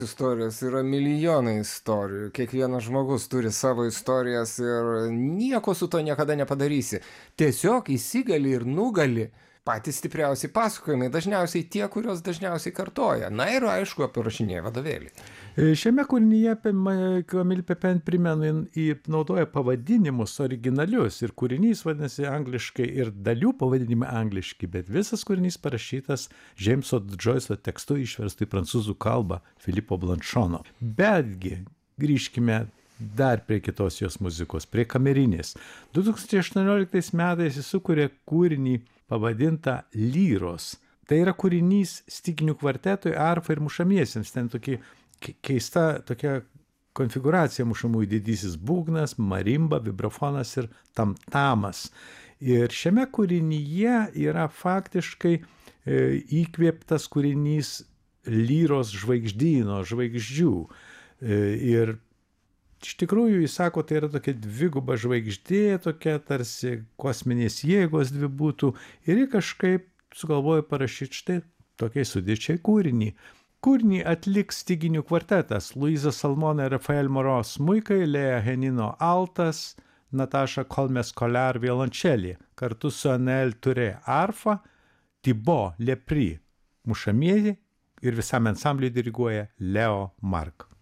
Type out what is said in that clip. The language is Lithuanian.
Istorijos yra milijonai istorijų. Kiekvienas žmogus turi savo istorijas ir nieko su to niekada nepadarysi. Tiesiog įsigali ir nugali patys stipriausiai pasakojimai, dažniausiai tie, kuriuos dažniausiai kartoja. Na ir aišku, aprašinėja vadovėlį. Šiame kūrinyje Camille Pepin naudoja pavadinimus originalius ir kūrinys vadinasi angliškai ir dalių pavadinimai angliški, bet visas kūrinys parašytas Jameso Joyce'o tekstu išverstu į prancūzų kalbą Filipo Blanšono. Betgi grįžkime dar prie kitos jos muzikos, prie kamerinės. 2018 metais jis sukūrė kūrinį pavadintą Lyros. Tai yra kūrinys styginių kvartetui, arfai ir mušamiesiems. Ten keista tokia konfiguracija mušamųjų: didysis būgnas, marimba, vibrafonas ir tamtamas. Ir šiame kūrinyje yra faktiškai įkvėptas kūrinys lyros žvaigždyno, žvaigždžių. Ir iš tikrųjų, jis sako, tai yra tokia dviguba žvaigždė, tokia tarsi kosminės jėgos dvi būtų. Ir jie kažkaip sugalvojo parašyti štai tokiai sudėčiai kūrinį. Kūrinį atliks styginių kvartetas: Luisa Salmona ir Rafael Moreau smuikai, Lea Henino altas, Nataša Kolmes-Kolar violončelė, kartu su Anael Turė arfa, Thibaut Lepri mušamieji ir visam ansambliui diriguoja Leo Mark.